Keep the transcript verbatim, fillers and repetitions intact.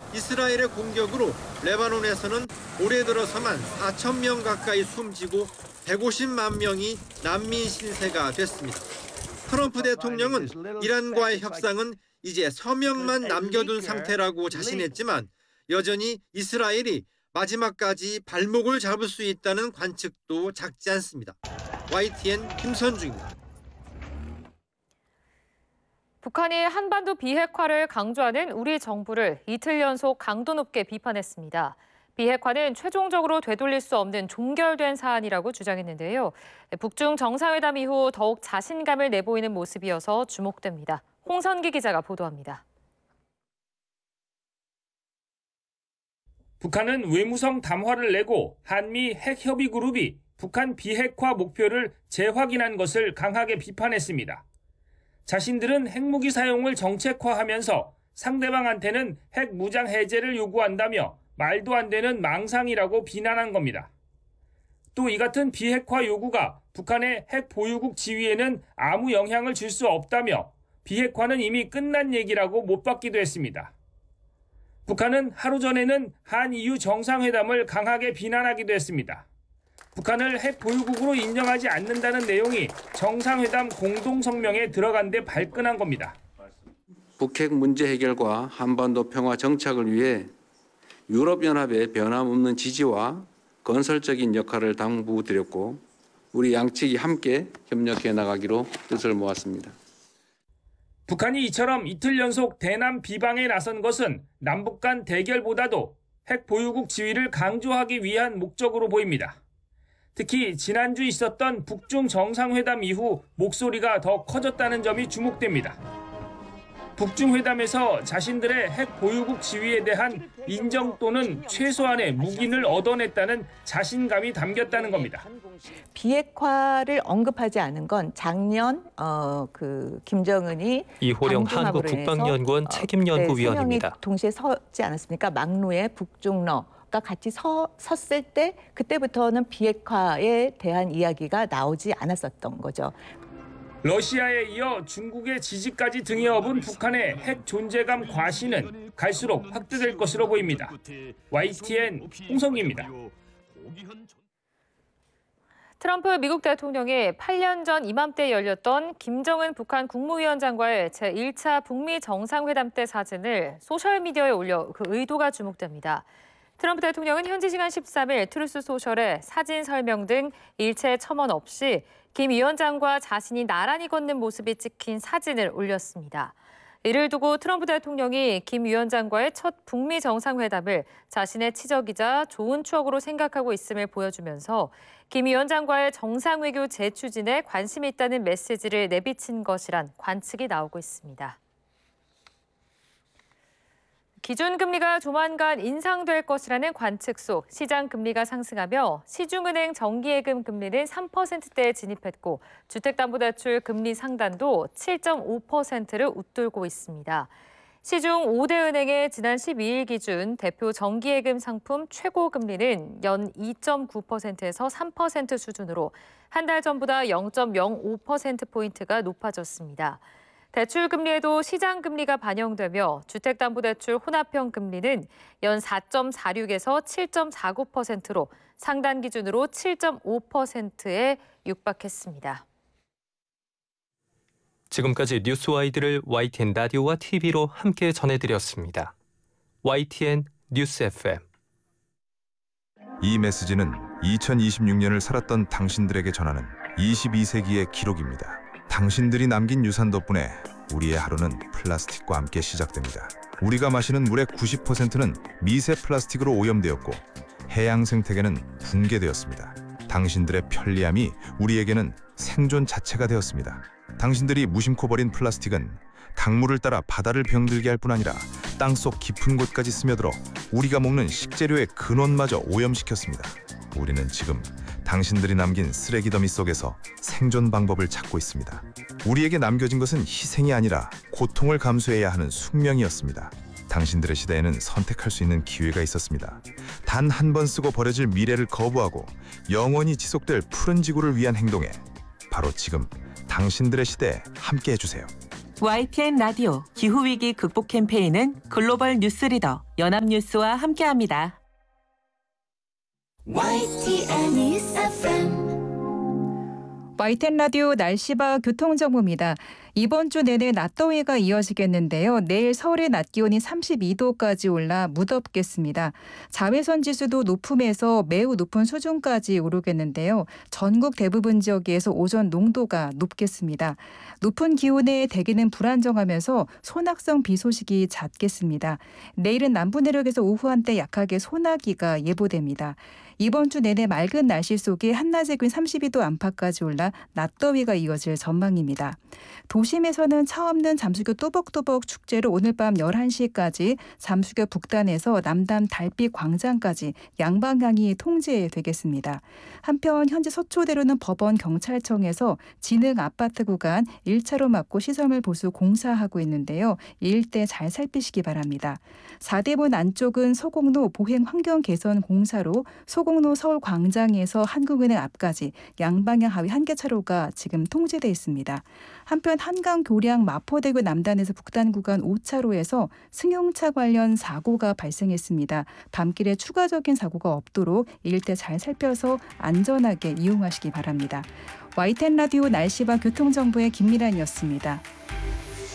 이스라엘의 공격으로 레바논에서는 올해 들어서만 사천 명 가까이 숨지고 백오십만 명이 난민 신세가 됐습니다. 트럼프 대통령은 이란과의 협상은 이제 서명만 남겨둔 상태라고 자신했지만 여전히 이스라엘이 마지막까지 발목을 잡을 수 있다는 관측도 작지 않습니다. 와이티엔 김선중입니다. 북한이 한반도 비핵화를 강조하는 우리 정부를 이틀 연속 강도 높게 비판했습니다. 비핵화는 최종적으로 되돌릴 수 없는 종결된 사안이라고 주장했는데요. 북중 정상회담 이후 더욱 자신감을 내보이는 모습이어서 주목됩니다. 홍선기 기자가 보도합니다. 북한은 외무성 담화를 내고 한미 핵협의그룹이 북한 비핵화 목표를 재확인한 것을 강하게 비판했습니다. 자신들은 핵무기 사용을 정책화하면서 상대방한테는 핵 무장 해제를 요구한다며 말도 안 되는 망상이라고 비난한 겁니다. 또 이 같은 비핵화 요구가 북한의 핵 보유국 지위에는 아무 영향을 줄 수 없다며 비핵화는 이미 끝난 얘기라고 못 받기도 했습니다. 북한은 하루 전에는 한이유 정상회담을 강하게 비난하기도 했습니다. 북한을 핵 보유국으로 인정하지 않는다는 내용이 정상회담 공동성명에 들어간 데 발끈한 겁니다. 북핵 문제 해결과 한반도 평화 정착을 위해 유럽연합의 변함없는 지지와 건설적인 역할을 당부드렸고 우리 양측이 함께 협력해 나가기로 뜻을 모았습니다. 북한이 이처럼 이틀 연속 대남 비방에 나선 것은 남북 간 대결보다도 핵 보유국 지위를 강조하기 위한 목적으로 보입니다. 특히 지난주 있었던 북중 정상회담 이후 목소리가 더 커졌다는 점이 주목됩니다. 북중 회담에서 자신들의 핵 보유국 지위에 대한 인정 또는 최소한의 묵인을 얻어냈다는 자신감이 담겼다는 겁니다. 비핵화를 언급하지 않은 건 작년 어, 그 김정은이 이호령 한국 국방연구원 책임연구위원입니다. 어, 네, 동시에 서지 않았습니까? 막로에 북중러가 같이 서, 섰을 때 그때부터는 비핵화에 대한 이야기가 나오지 않았었던 거죠. 러시아에 이어 중국의 지지까지 등에 업은 북한의 핵 존재감 과시는 갈수록 확대될 것으로 보입니다. 와이티엔 홍성기입니다. 트럼프 미국 대통령이 팔 년 전 이맘때 열렸던 김정은 북한 국무위원장과의 제일 차 북미 정상회담 때 사진을 소셜미디어에 올려 그 의도가 주목됩니다. 트럼프 대통령은 현지 시간 십삼 일 트루스 소셜에 사진 설명 등 일체 첨언 없이 김 위원장과 자신이 나란히 걷는 모습이 찍힌 사진을 올렸습니다. 이를 두고 트럼프 대통령이 김 위원장과의 첫 북미 정상회담을 자신의 치적이자 좋은 추억으로 생각하고 있음을 보여주면서 김 위원장과의 정상외교 재추진에 관심이 있다는 메시지를 내비친 것이란 관측이 나오고 있습니다. 기준금리가 조만간 인상될 것이라는 관측 속 시장 금리가 상승하며 시중은행 정기예금 금리는 삼 퍼센트대에 진입했고 주택담보대출 금리 상단도 칠 점 오 퍼센트를 웃돌고 있습니다. 시중 오 대 은행의 지난 십이 일 기준 대표 정기예금 상품 최고금리는 연 이 점 구 퍼센트에서 삼 퍼센트 수준으로 한 달 전보다 영 점 영오 퍼센트포인트가 높아졌습니다. 대출 금리에도 시장 금리가 반영되며 주택담보대출 혼합형 금리는 연 사 점 사육에서 칠 점 사구 퍼센트로 상단 기준으로 칠 점 오 퍼센트에 육박했습니다. 지금까지 뉴스와이드를 와이티엔 라디오와 티비로 함께 전해드렸습니다. 와이티엔 뉴스 에프엠. 이 메시지는 이천이십육 년을 살았던 당신들에게 전하는 이십이 세기의 기록입니다. 당신들이 남긴 유산 덕분에 우리의 하루는 플라스틱과 함께 시작됩니다. 우리가 마시는 물의 구십 퍼센트는 미세 플라스틱으로 오염되었고 해양 생태계는 붕괴되었습니다. 당신들의 편리함이 우리에게는 생존 자체가 되었습니다. 당신들이 무심코 버린 플라스틱은 강물을 따라 바다를 병들게 할 뿐 아니라 땅속 깊은 곳까지 스며들어 우리가 먹는 식재료의 근원마저 오염시켰습니다. 우리는 지금 당신들이 남긴 쓰레기 더미 속에서 생존 방법을 찾고 있습니다. 우리에게 남겨진 것은 희생이 아니라 고통을 감수해야 하는 숙명이었습니다. 당신들의 시대에는 선택할 수 있는 기회가 있었습니다. 단 한 번 쓰고 버려질 미래를 거부하고 영원히 지속될 푸른 지구를 위한 행동에 바로 지금 당신들의 시대에 함께 해주세요. 와이티엔 라디오 기후위기 극복 캠페인은 글로벌 뉴스리더 연합뉴스와 함께합니다. 와이티엔 News 에프엠 와이티엔 라디오 날씨와 교통정보입니다. 이번 주 내내 낮더위가 이어지겠는데요. 내일 서울의 낮 기온이 삼십이 도까지 올라 무덥겠습니다. 자외선 지수도 높음에서 매우 높은 수준까지 오르겠는데요. 전국 대부분 지역에서 오전 농도가 높겠습니다. 높은 기온에 대기는 불안정하면서 소낙성 비 소식이 잦겠습니다. 내일은 남부 내륙에서 오후 한때 약하게 소나기가 예보됩니다. 이번 주 내내 맑은 날씨 속에 한낮의 기온 삼십이 도 안팎까지 올라 낮더위가 이어질 전망입니다. 도심에서는 차 없는 잠수교 또벅또벅 축제로 오늘 밤 열한 시까지 잠수교 북단에서 남단 달빛 광장까지 양방향이 통제되겠습니다. 한편 현재 서초대로는 법원 경찰청에서 진흥 아파트 구간 일 차로 막고 시설물 보수 공사하고 있는데요. 이 일대 잘 살피시기 바랍니다. 사대문 안쪽은 소공로 보행 환경 개선 공사로 소공로 서울광장에서 한국은행 앞까지 양방향 하위 한 개 차로가 지금 통제돼 있습니다. 한편 한강 교량 마포대교 남단에서 북단 구간 오 차로에서 승용차 관련 사고가 발생했습니다. 밤길에 추가적인 사고가 없도록 이 일대 잘 살펴서 안전하게 이용하시기 바랍니다. 와이티엔 라디오 날씨와 교통정보의 김미란이었습니다.